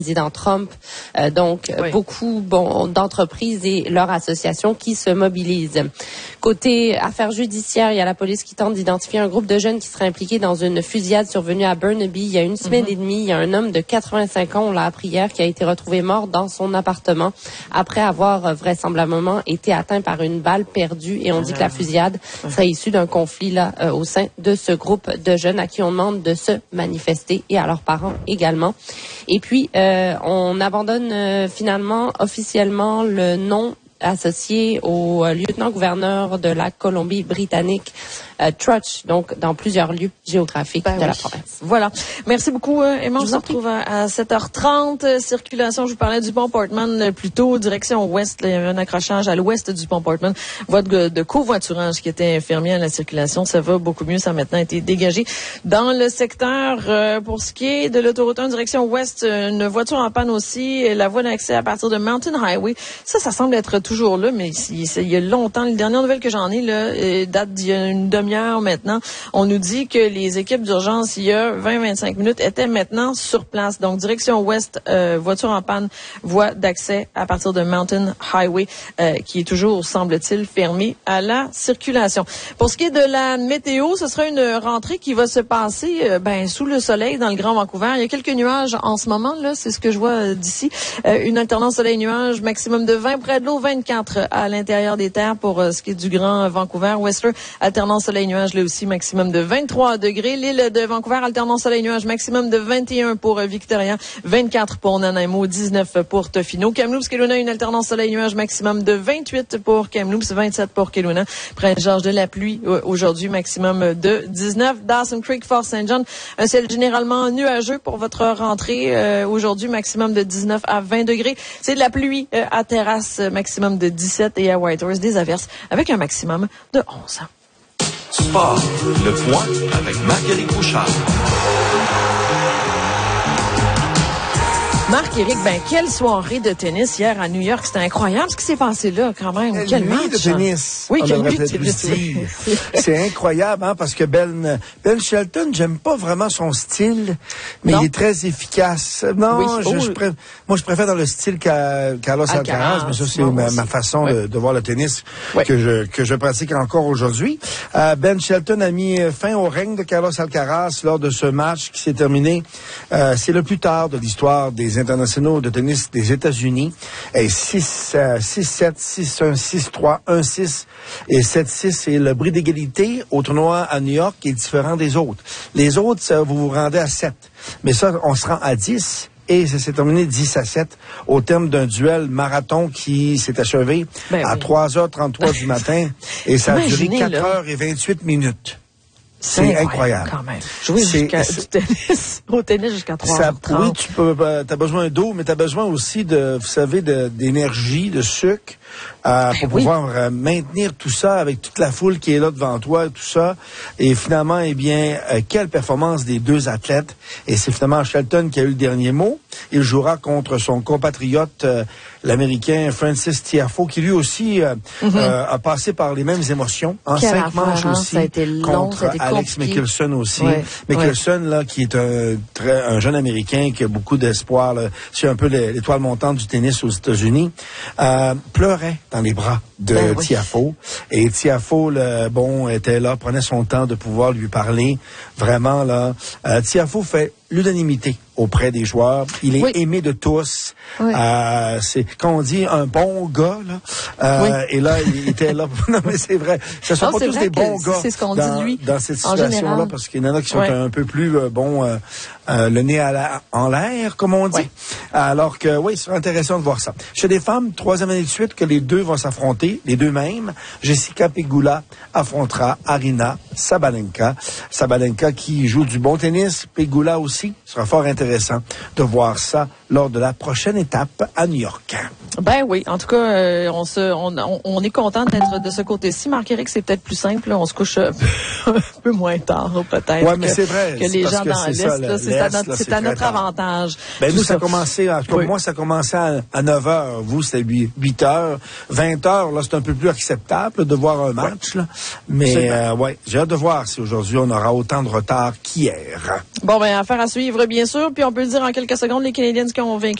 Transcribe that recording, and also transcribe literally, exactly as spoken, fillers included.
président Trump, euh, donc oui. beaucoup bon, d'entreprises et leurs associations qui se mobilisent. Côté affaires judiciaires, il y a la police qui tente d'identifier un groupe de jeunes qui seraient impliqués dans une fusillade survenue à Burnaby il y a une semaine mm-hmm. et demie. Il y a un homme de quatre-vingt-cinq ans, on l'a appris hier, qui a été retrouvé mort dans son appartement après avoir euh, vraisemblablement été atteint par une balle perdue. Et on dit que la fusillade serait issue d'un conflit là euh, au sein de ce groupe de jeunes à qui on demande de se manifester et à leurs parents également. Et puis, euh, on abandonne euh, finalement officiellement le nom associé au euh, lieutenant-gouverneur de la Colombie-Britannique, euh, Trutch, donc dans plusieurs lieux géographiques ben de oui. la province. Voilà. Merci beaucoup, euh, Emma. On se retrouve à, à sept heures trente. Circulation, je vous parlais du pont Portman plus tôt, direction ouest. Il y avait un accrochage à l'ouest du pont Portman. Voie de, de covoiturage qui était infirmier à la circulation. Ça va beaucoup mieux. Ça a maintenant été dégagé. Dans le secteur, euh, pour ce qui est de l'autoroute un direction ouest, une voiture en panne aussi. La voie d'accès à partir de Mountain Highway. Ça, ça semble être toujours là, mais il, il y a longtemps. Les dernières nouvelles que j'en ai, là, datent d'il y a une demi-heure maintenant. On nous dit que les équipes d'urgence, il y a vingt à vingt-cinq minutes, étaient maintenant sur place. Donc, direction ouest, euh, voiture en panne, voie d'accès à partir de Mountain Highway, euh, qui est toujours, semble-t-il, fermée à la circulation. Pour ce qui est de la météo, ce sera une rentrée qui va se passer euh, ben, sous le soleil dans le Grand Vancouver. Il y a quelques nuages en ce moment, là, c'est ce que je vois euh, d'ici. Euh, une alternance soleil-nuage, maximum de vingt près de l'eau, vingt-quatre à l'intérieur des terres pour euh, ce qui est du Grand Vancouver. Whistler, alternance soleil-nuage, là aussi, maximum de vingt-trois degrés. L'île de Vancouver, alternance soleil-nuage, maximum de vingt et un pour euh, Victoria, vingt-quatre pour Nanaimo, dix-neuf pour Tofino. Kamloops, Kelowna, une alternance soleil-nuage, maximum de vingt-huit pour Kamloops, vingt-sept pour Kelowna. Prince-Georges de la pluie euh, aujourd'hui, maximum de dix-neuf. Dawson Creek, Fort Saint John, un ciel généralement nuageux pour votre rentrée euh, aujourd'hui, maximum de dix-neuf à vingt degrés. C'est de la pluie euh, à Terrasse, maximum de dix-sept et à Whitehorse, des averses avec un maximum de onze. Sport, le point avec Marc-Éric Bouchard. Marc-Éric, ben, quelle soirée de tennis hier à New York. C'était incroyable ce qui s'est passé là, quand même. Quelle quel nuit match, de tennis. Oui, on quelle nuit de tennis. tennis. C'est incroyable, hein, parce que Ben, Ben Shelton, j'aime pas vraiment son style, mais non. il est très efficace. Non, oui. je, oh. je pré... moi, je préfère dans le style qu'a Carlos Alcaraz, Alcaraz, mais ça, c'est ma, ma façon oui. de, de voir le tennis oui. que je, que je pratique encore aujourd'hui. Euh, Ben Shelton a mis fin au règne de Carlos Alcaraz lors de ce match qui s'est terminé. Euh, c'est le plus tard de l'histoire des internationaux de tennis des États-Unis. Et six sept, six un, six trois, un six et sept six. C'est le bris d'égalité au tournoi à New York qui est différent des autres. Les autres, ça, vous vous rendez à sept. Mais ça, on se rend à dix. Et ça s'est terminé dix à sept au terme d'un duel marathon qui s'est achevé ben à oui. trois heures trente-trois du matin. Et ça a duré quatre heures et vingt-huit minutes. C'est, c'est incroyable. Quand même. Jouer jusqu'à du tennis, au tennis jusqu'à trois heures trente. Oui, tu peux, t'as besoin d'eau, mais t'as besoin aussi de, vous savez, de, d'énergie, de sucre, euh, pour oui. pouvoir euh, maintenir tout ça avec toute la foule qui est là devant toi, tout ça. Et finalement, eh bien, euh, quelle performance des deux athlètes. Et c'est finalement Shelton qui a eu le dernier mot. Il jouera contre son compatriote, euh, l'Américain Francis Tiafoe, qui lui aussi euh, mm-hmm. euh, a passé par les mêmes émotions. En Quelle cinq manches hein, aussi. Ça a été long, contre ça a été Alex compliqué. Mickelson aussi. Ouais, Mickelson, ouais. là, qui est un, très, un jeune Américain qui a beaucoup d'espoir. Là. C'est un peu l'étoile montante du tennis aux États-Unis. Euh, pleurait dans les bras de ben, oui. Tiafoe. Et Tiafoe, le, bon, était là, prenait son temps de pouvoir lui parler. Vraiment, là. Euh, Tiafoe fait l'unanimité auprès des joueurs. Il est oui. aimé de tous. Oui. Euh, c'est, quand on dit un bon gars, là, euh, oui. et là, il était là. Non, mais c'est vrai. Ce sont non, pas tous des bons gars c'est ce qu'on dans, dit, lui, dans cette situation-là, parce qu'il y en a qui sont oui. un peu plus, euh, bon, euh, euh, le nez à la, en l'air, comme on dit. Oui. Alors que, oui, c'est intéressant de voir ça. Chez des femmes, troisième année de suite que les deux vont s'affronter, les deux mêmes. Jessica Pegula affrontera Aryna Sabalenka. Sabalenka qui joue du bon tennis, Pegula aussi. Ce sera fort intéressant de voir ça lors de la prochaine étape à New York. Ben oui, en tout cas, euh, on, se, on, on, on est content d'être de ce côté-ci. Marc-Éric, c'est peut-être plus simple. Là, on se couche un peu, un peu moins tard, peut-être. Oui, mais que, c'est vrai. Que les gens dans l'Est, ça, là, c'est à notre, là, c'est à notre avantage. Ben nous, ça a commencé, en tout cas, oui. moi, ça a commencé à, à neuf heures. Vous, c'était huit heures. vingt heures, là, c'est un peu plus acceptable de voir un match. Là. Mais, euh, ouais, j'ai hâte de voir si aujourd'hui, on aura autant de retard qu'hier. Bon, ben, affaire à suivre. suivre, bien sûr. Puis on peut le dire en quelques secondes, les Canadiens qui ont vaincu